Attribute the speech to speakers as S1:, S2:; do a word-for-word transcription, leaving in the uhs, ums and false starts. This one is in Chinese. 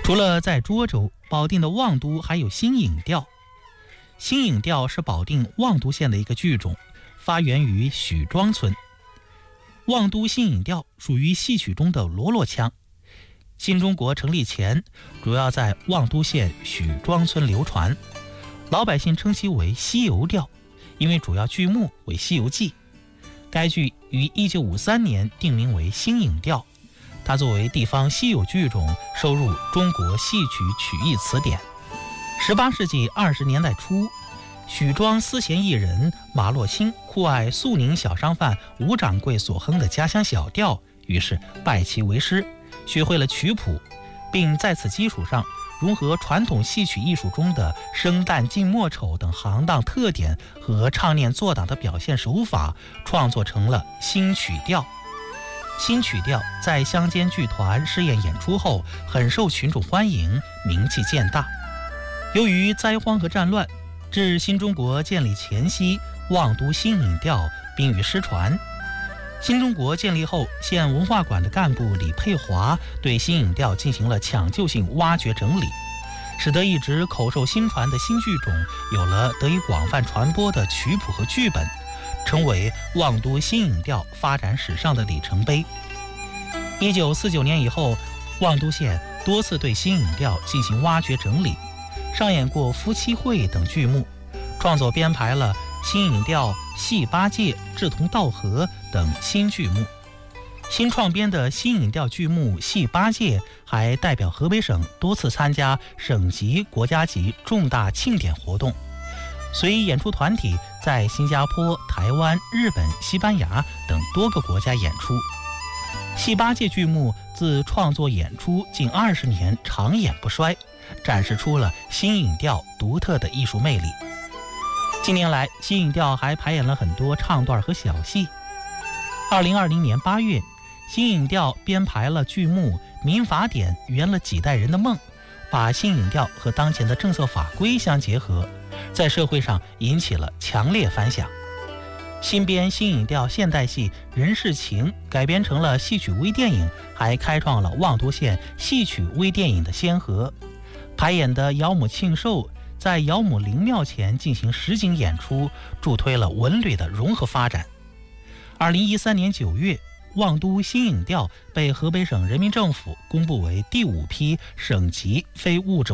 S1: 除了在涿州，保定的望都还有新颖调。新颖调是保定望都县的一个剧种，发源于许庄村。望都新颖调属于戏曲中的罗罗腔，新中国成立前主要在望都县许庄村流传，老百姓称其为西游调，因为主要剧目为《西游记》。该剧于一九五三年定名为新颖调，它作为地方稀有剧种收入中国戏曲曲艺词典。十八世纪二十年代初，许庄丝弦艺人马洛钦酷爱肃宁小商贩吴掌柜所哼的家乡小调，于是拜其为师，学会了曲谱，并在此基础上融合传统戏曲艺术中的生旦净末丑等行当特点和唱念做打的表现手法，创作成了新曲调。新曲调在乡间剧团试验演出后，很受群众欢迎，名气渐大。由于灾荒和战乱，至新中国建立前夕，望都新颖调濒于失传。新中国建立后，县文化馆的干部李佩华对新颖调进行了抢救性挖掘整理，使得一直口受新传的新剧种有了得以广泛传播的曲谱和剧本，成为望都新颖调发展史上的里程碑。一九四九年以后，望都县多次对新颖调进行挖掘整理，上演过《夫妻会》等剧目，创作编排了新颖调戏八戒、志同道合等新剧目。新创编的新颖调剧目戏八戒还代表河北省多次参加省级、国家级重大庆典活动，随演出团体在新加坡、台湾、日本、西班牙等多个国家演出。戏八戒剧目自创作演出近二十年，长演不衰，展示出了新颖调独特的艺术魅力。近年来，新颖调还排演了很多唱段和小戏。二零二零年八月，新颖调编排了剧目《民法典圆了几代人的梦》，把新颖调和当前的政策法规相结合，在社会上引起了强烈反响。新编新颖调现代戏《人世情》改编成了戏曲微电影，还开创了望都县戏曲微电影的先河。排演的姚母庆寿在姚母灵庙前进行实景演出，助推了文旅的融合发展。二零一三年九月，望都新颖调被河北省人民政府公布为第五批省级非物质